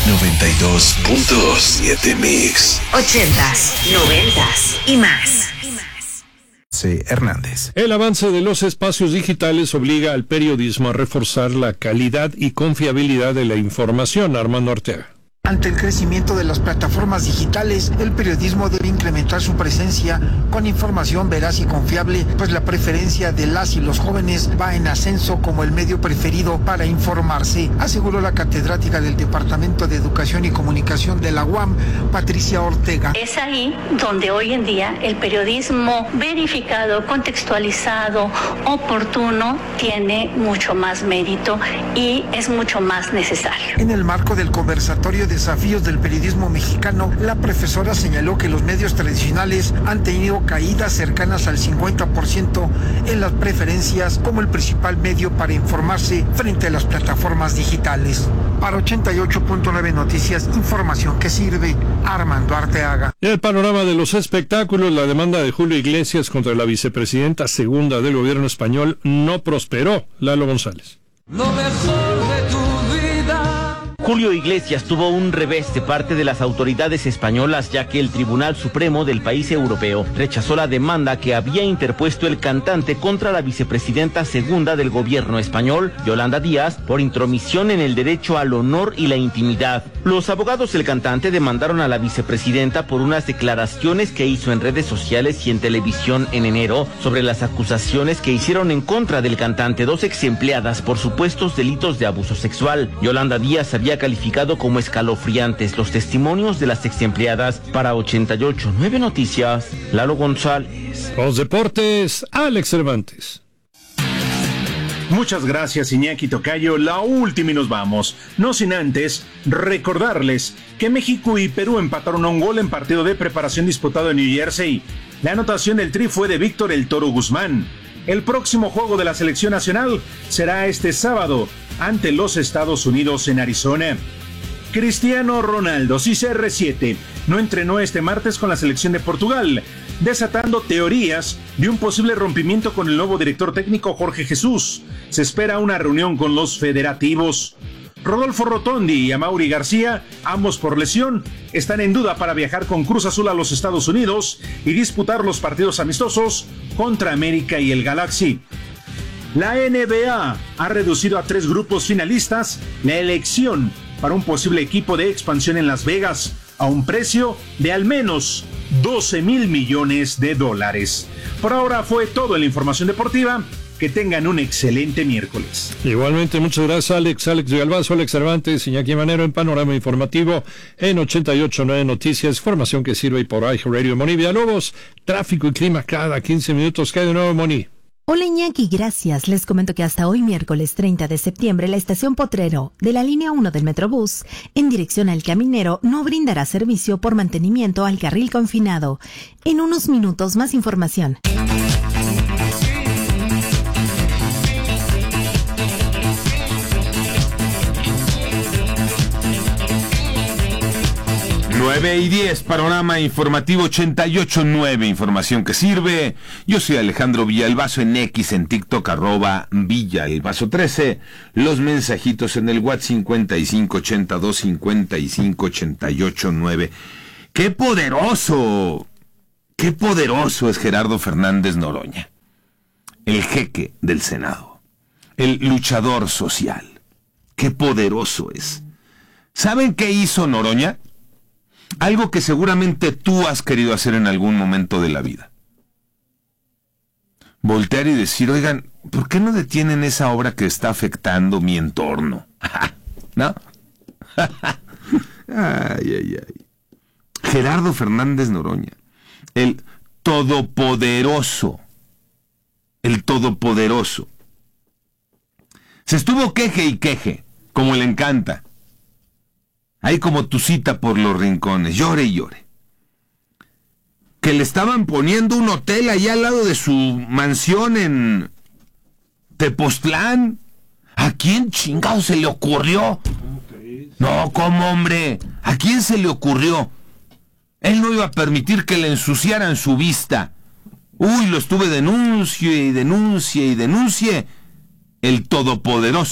92.7 Mix. 80s, 90s y más. C. Hernández. El avance de los espacios digitales obliga al periodismo a reforzar la calidad y confiabilidad de la información. Armando Arteaga. Ante el crecimiento de las plataformas digitales, el periodismo debe incrementar su presencia con información veraz y confiable, pues la preferencia de las y los jóvenes va en ascenso como el medio preferido para informarse, aseguró la catedrática del Departamento de Educación y Comunicación de la UAM, Patricia Ortega. Es ahí donde hoy en día el periodismo verificado, contextualizado, oportuno, tiene mucho más mérito y es mucho más necesario. En el marco del conversatorio Desafíos del Periodismo Mexicano, la profesora señaló que los medios tradicionales han tenido caídas cercanas al 50% en las preferencias como el principal medio para informarse frente a las plataformas digitales. Para 88.9 Noticias, información que sirve. Armando Arteaga. En el panorama de los espectáculos, la demanda de Julio Iglesias contra la vicepresidenta segunda del gobierno español no prosperó. Lalo González. Lo mejor de tu vida. Julio Iglesias tuvo un revés de parte de las autoridades españolas, ya que el Tribunal Supremo del país europeo rechazó la demanda que había interpuesto el cantante contra la vicepresidenta segunda del gobierno español, Yolanda Díaz, por intromisión en el derecho al honor y la intimidad. Los abogados del cantante demandaron a la vicepresidenta por unas declaraciones que hizo en redes sociales y en televisión en enero sobre las acusaciones que hicieron en contra del cantante dos ex empleadas por supuestos delitos de abuso sexual. Yolanda Díaz había calificado como escalofriantes los testimonios de las ex empleadas. Para 88.9 Noticias, Lalo González. Los deportes, Alex Cervantes. Muchas gracias, Iñaki Tocayo. La última y nos vamos. No sin antes recordarles que México y Perú empataron a un gol en partido de preparación disputado en New Jersey. La anotación del Tri fue de Víctor El Toro Guzmán. El próximo juego de la selección nacional será este sábado ante los Estados Unidos en Arizona. Cristiano Ronaldo, CR7, no entrenó este martes con la selección de Portugal, desatando teorías de un posible rompimiento con el nuevo director técnico Jorge Jesús. Se espera una reunión con los federativos. Rodolfo Rotondi y Amaury García, ambos por lesión, están en duda para viajar con Cruz Azul a los Estados Unidos y disputar los partidos amistosos contra América y el Galaxy. La NBA ha reducido a 3 grupos finalistas la elección para un posible equipo de expansión en Las Vegas a un precio de al menos $12,000 millones. Por ahora fue todo en la información deportiva. Que tengan un excelente miércoles. Igualmente, muchas gracias, Alex Galvazo, Alex Cervantes, Iñaki Manero en Panorama Informativo en 88.9 Noticias, información que sirve por iHeartRadio. Moni Villalobos, tráfico y clima cada 15 minutos. ¿Qué hay de nuevo, Moni? Hola Iñaki, gracias. Les comento que hasta hoy, miércoles 30 de septiembre, la estación Potrero de la línea 1 del Metrobús, en dirección al Caminero, no brindará servicio por mantenimiento al carril confinado. En unos minutos, más información. 9:10, Panorama Informativo 88.9, información que sirve. Yo soy Alejandro Villalbazo en X, en TikTok, @Villalbazo13. Los mensajitos en el WhatsApp 5582558889. ¡Qué poderoso! ¡Qué poderoso es Gerardo Fernández Noroña! El jeque del Senado. El luchador social. ¡Qué poderoso es! ¿Saben qué hizo Noroña? Algo que seguramente tú has querido hacer en algún momento de la vida. Voltear y decir, oigan, ¿por qué no detienen esa obra que está afectando mi entorno? ¿No? Ay. Gerardo Fernández Noroña, el todopoderoso. El todopoderoso. Se estuvo queje y queje, como le encanta. Ahí como tu cita por los rincones, llore y llore. Que le estaban poniendo un hotel allá al lado de su mansión en Tepoztlán. ¿A quién chingado se le ocurrió? No, ¿cómo, hombre? ¿A quién se le ocurrió? Él no iba a permitir que le ensuciaran su vista. Uy, lo estuve denuncie. El todopoderoso